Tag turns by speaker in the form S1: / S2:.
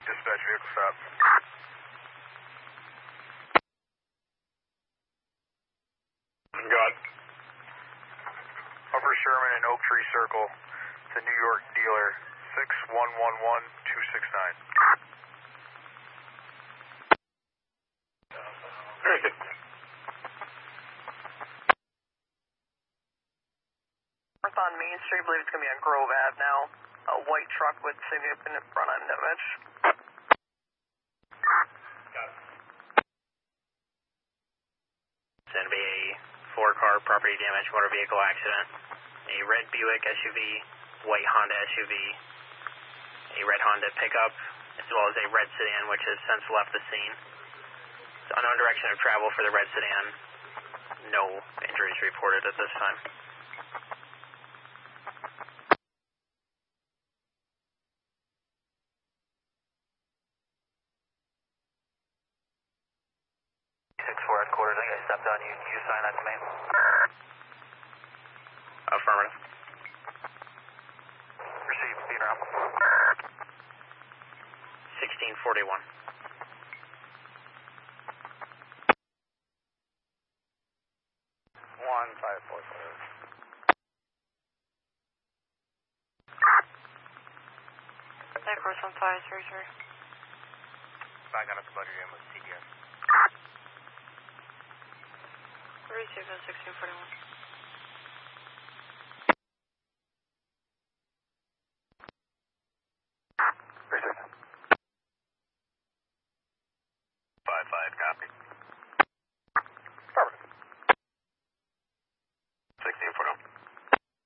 S1: Dispatch vehicle stop. Got Upper Sherman and Oak Tree Circle. The New York dealer. 6111269. Very good.
S2: North on Main Street, I believe it's going to be on Grove Ave now. A white truck with significant front end damage.
S3: It's going to be a 4-car property damage motor vehicle accident. A red Buick SUV, white Honda SUV, a red Honda pickup, as well as a red sedan which has since left the scene. It's unknown direction of travel for the red sedan. No injuries reported at this time.
S4: Headquarters, I think I stepped on you. Can you assign that to me?
S3: Affirmative.
S4: Received, Peter.
S3: 1641.
S2: That course on 533.
S4: Back on up the budget in with CDS.
S2: Receive 1641.